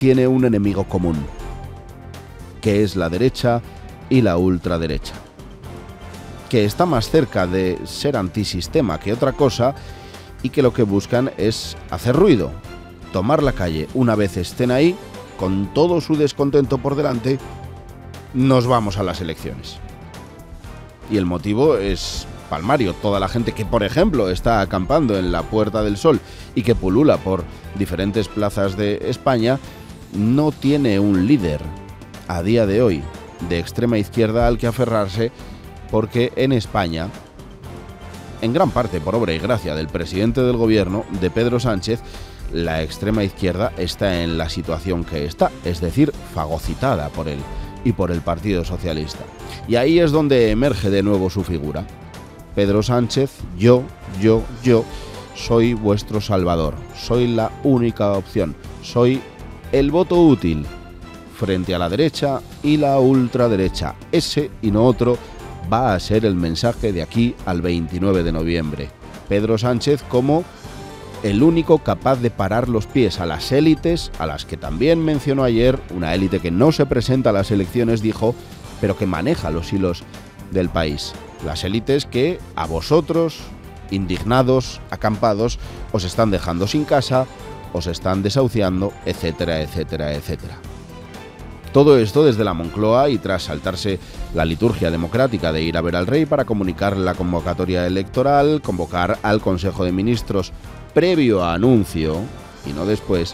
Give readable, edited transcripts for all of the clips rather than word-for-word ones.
tiene un enemigo común, que es la derecha y la ultraderecha, que está más cerca de ser antisistema que otra cosa y que lo que buscan es hacer ruido, tomar la calle. Una vez estén ahí, con todo su descontento por delante, nos vamos a las elecciones. Y el motivo es palmario. Toda la gente que, por ejemplo, está acampando en la Puerta del Sol y que pulula por diferentes plazas de España, no tiene un líder a día de hoy de extrema izquierda al que aferrarse, porque en España, en gran parte por obra y gracia del presidente del gobierno, de Pedro Sánchez, la extrema izquierda está en la situación que está, es decir, fagocitada por él y por el Partido Socialista. Y ahí es donde emerge de nuevo su figura. Pedro Sánchez, yo soy vuestro salvador, soy la única opción, soy el voto útil frente a la derecha y la ultraderecha. Ese y no otro va a ser el mensaje de aquí al 29 de noviembre. Pedro Sánchez como el único capaz de parar los pies a las élites, a las que también mencionó ayer, una élite que no se presenta a las elecciones, dijo, pero que maneja los hilos del país. Las élites que a vosotros, indignados, acampados, os están dejando sin casa, os están desahuciando, etcétera, etcétera, etcétera. Todo esto desde la Moncloa y tras saltarse la liturgia democrática de ir a ver al rey para comunicar la convocatoria electoral, convocar al Consejo de Ministros previo a anuncio y no después.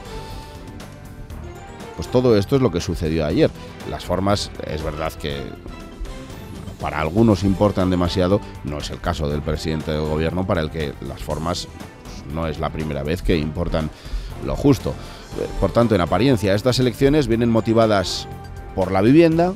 Pues todo esto es lo que sucedió ayer. Las formas, es verdad que para algunos importan demasiado, no es el caso del presidente del gobierno, para el que las formas pues, no es la primera vez que importan lo justo. Por tanto, en apariencia, estas elecciones vienen motivadas por la vivienda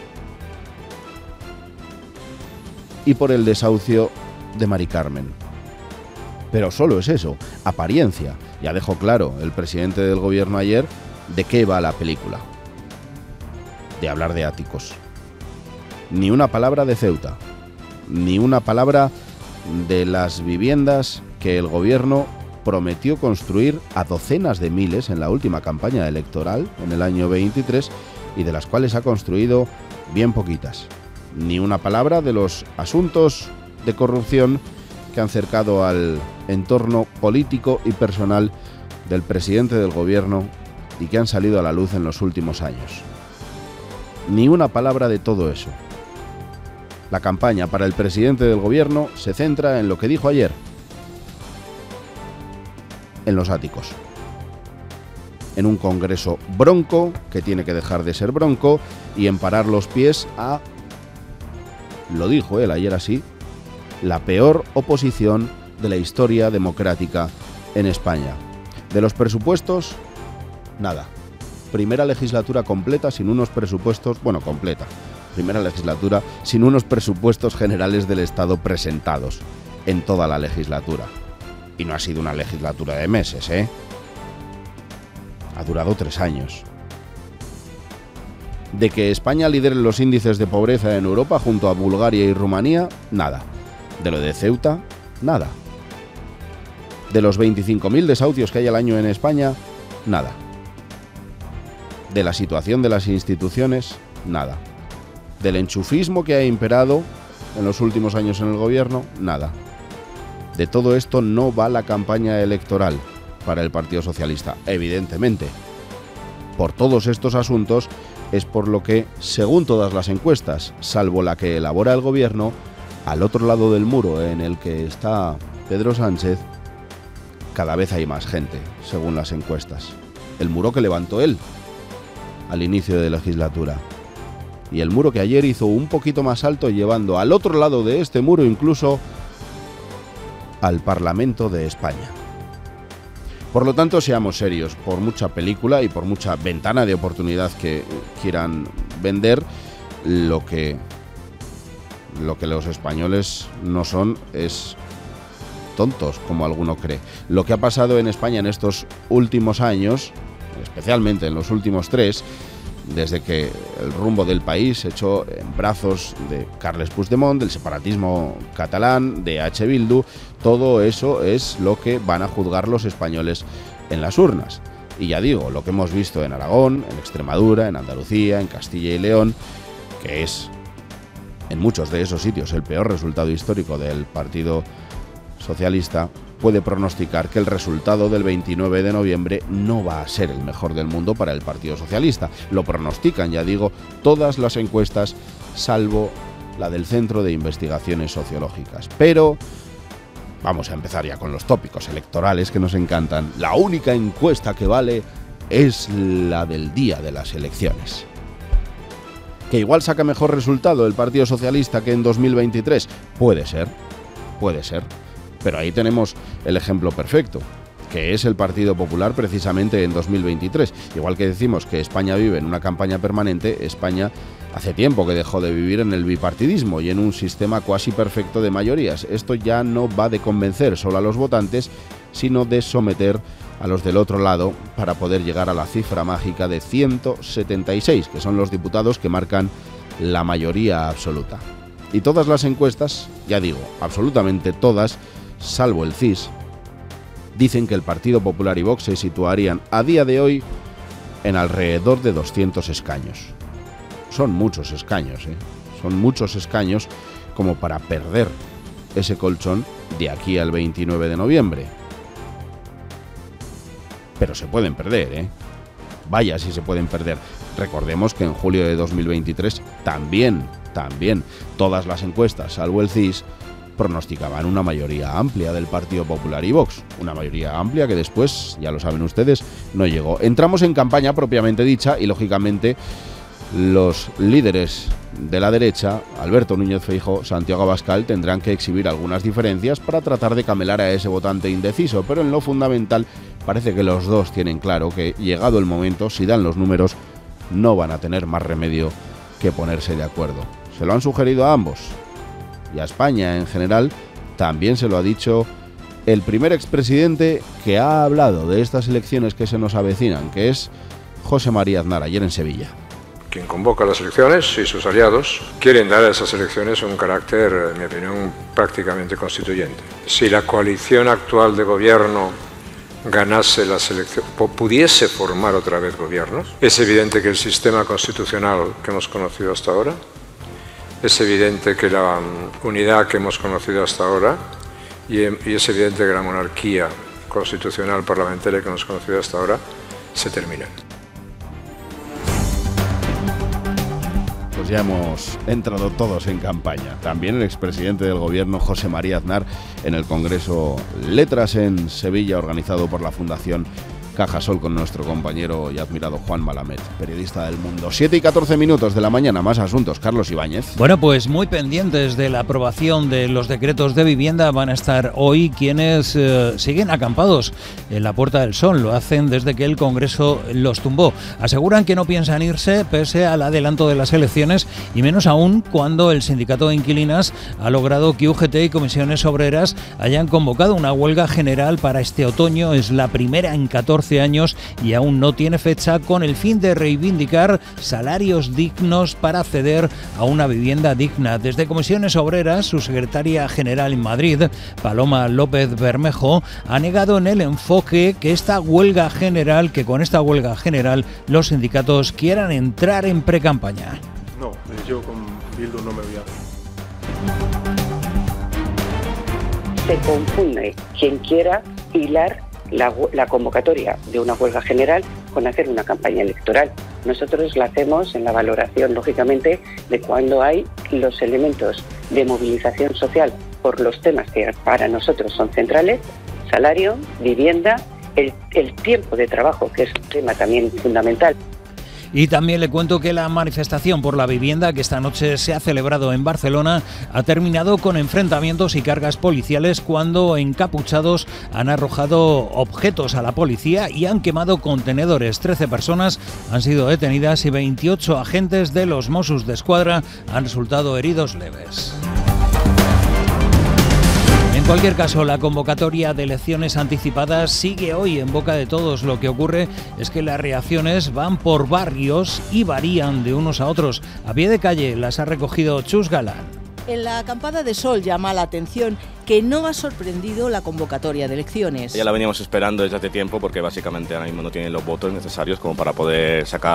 y por el desahucio de Mari Carmen. Pero solo es eso, apariencia. Ya dejó claro el presidente del gobierno ayer de qué va la película. De hablar de áticos. Ni una palabra de Ceuta, ni una palabra de las viviendas que el gobierno prometió construir a docenas de miles en la última campaña electoral, en el año 23, y de las cuales ha construido bien poquitas. Ni una palabra de los asuntos de corrupción que han cercado al entorno político y personal del presidente del gobierno y que han salido a la luz en los últimos años. Ni una palabra de todo eso. La campaña para el presidente del gobierno se centra en lo que dijo ayer, en los áticos. En un Congreso bronco, que tiene que dejar de ser bronco, y en parar los pies a, lo dijo él ayer así, la peor oposición de la historia democrática en España. De los presupuestos, nada. Primera legislatura completa sin unos presupuestos, bueno, completa. Primera legislatura sin unos presupuestos generales del Estado presentados en toda la legislatura. Y no ha sido una legislatura de meses, ¿eh? Ha durado 3 años. De que España lidere los índices de pobreza en Europa junto a Bulgaria y Rumanía, nada. De lo de Ceuta, nada. De los 25.000 desahucios que hay al año en España, nada. De la situación de las instituciones, nada. Del enchufismo que ha imperado en los últimos años en el gobierno, nada. De todo esto no va la campaña electoral para el Partido Socialista, evidentemente. Por todos estos asuntos es por lo que, según todas las encuestas, salvo la que elabora el gobierno, al otro lado del muro en el que está Pedro Sánchez, cada vez hay más gente, según las encuestas. El muro que levantó él al inicio de legislatura. Y el muro que ayer hizo un poquito más alto, llevando al otro lado de este muro incluso al Parlamento de España. Por lo tanto, seamos serios, por mucha película y por mucha ventana de oportunidad que quieran vender, lo que los españoles no son es tontos, como alguno cree. Lo que ha pasado en España en estos últimos años, especialmente en los últimos 3, desde que el rumbo del país se echó en brazos de Carles Puigdemont, del separatismo catalán, de H. Bildu, todo eso es lo que van a juzgar los españoles en las urnas. Y ya digo, lo que hemos visto en Aragón, en Extremadura, en Andalucía, en Castilla y León, que es en muchos de esos sitios el peor resultado histórico del Partido Socialista, puede pronosticar que el resultado del 29 de noviembre no va a ser el mejor del mundo para el Partido Socialista. Lo pronostican, ya digo, todas las encuestas, salvo la del Centro de Investigaciones Sociológicas. Pero vamos a empezar ya con los tópicos electorales que nos encantan. La única encuesta que vale es la del día de las elecciones. ¿Que igual saca mejor resultado el Partido Socialista que en 2023? Puede ser. Pero ahí tenemos el ejemplo perfecto, que es el Partido Popular precisamente en 2023. Igual que decimos que España vive en una campaña permanente, España hace tiempo que dejó de vivir en el bipartidismo y en un sistema cuasi perfecto de mayorías. Esto ya no va de convencer solo a los votantes, sino de someter a los del otro lado para poder llegar a la cifra mágica de 176, que son los diputados que marcan la mayoría absoluta. Y todas las encuestas, ya digo, absolutamente todas, salvo el CIS, dicen que el Partido Popular y Vox se situarían a día de hoy en alrededor de 200 escaños. Son muchos escaños, son muchos escaños como para perder ese colchón de aquí al 29 de noviembre. Pero se pueden perder, Vaya si se pueden perder. Recordemos que en julio de 2023 también todas las encuestas, salvo el CIS, pronosticaban una mayoría amplia del Partido Popular y Vox. Una mayoría amplia que después, ya lo saben ustedes, no llegó. Entramos en campaña propiamente dicha y, lógicamente, los líderes de la derecha, Alberto Núñez Feijóo, Santiago Abascal, tendrán que exhibir algunas diferencias para tratar de camelar a ese votante indeciso, pero en lo fundamental parece que los dos tienen claro que, llegado el momento, si dan los números, no van a tener más remedio que ponerse de acuerdo. Se lo han sugerido a ambos, y a España en general también se lo ha dicho el primer expresidente que ha hablado de estas elecciones que se nos avecinan, que es José María Aznar, ayer en Sevilla. Quien convoca las elecciones y sus aliados quieren dar a esas elecciones un carácter, en mi opinión, prácticamente constituyente. Si la coalición actual de gobierno ganase las elecciones, pudiese formar otra vez gobiernos, es evidente que el sistema constitucional que hemos conocido hasta ahora, es evidente que la unidad que hemos conocido hasta ahora y es evidente que la monarquía constitucional parlamentaria que hemos conocido hasta ahora se termina. Pues ya hemos entrado todos en campaña. También el expresidente del gobierno, José María Aznar, en el Congreso Letras en Sevilla, organizado por la Fundación Cajasol, con nuestro compañero y admirado Juan Malamet, periodista del Mundo. 7:14 de la mañana, más asuntos. Carlos Ibáñez. Bueno, pues muy pendientes de la aprobación de los decretos de vivienda van a estar hoy quienes siguen acampados en la Puerta del Sol. Lo hacen desde que el Congreso los tumbó. Aseguran que no piensan irse pese al adelanto de las elecciones, y menos aún cuando el sindicato de inquilinas ha logrado que UGT y comisiones obreras hayan convocado una huelga general para este otoño. Es la primera en 14 años y aún no tiene fecha, con el fin de reivindicar salarios dignos para acceder a una vivienda digna. Desde Comisiones Obreras, su secretaria general en Madrid, Paloma López Bermejo, ha negado en el enfoque que con esta huelga general los sindicatos quieran entrar en precampaña. No, yo con Bildu no me voy a... Se confunde quien quiera hilar la convocatoria de una huelga general con hacer una campaña electoral. Nosotros la hacemos en la valoración, lógicamente, de cuando hay los elementos de movilización social por los temas que para nosotros son centrales: salario, vivienda, el tiempo de trabajo, que es un tema también fundamental. Y también le cuento que la manifestación por la vivienda que esta noche se ha celebrado en Barcelona ha terminado con enfrentamientos y cargas policiales cuando encapuchados han arrojado objetos a la policía y han quemado contenedores. 13 personas han sido detenidas y 28 agentes de los Mossos d'Esquadra han resultado heridos leves. En cualquier caso, la convocatoria de elecciones anticipadas sigue hoy en boca de todos. Lo que ocurre es que las reacciones van por barrios y varían de unos a otros. A pie de calle las ha recogido Chus Galán. En la acampada de Sol llama la atención que no ha sorprendido la convocatoria de elecciones. Ya la veníamos esperando desde hace tiempo porque básicamente ahora mismo no tienen los votos necesarios como para poder sacar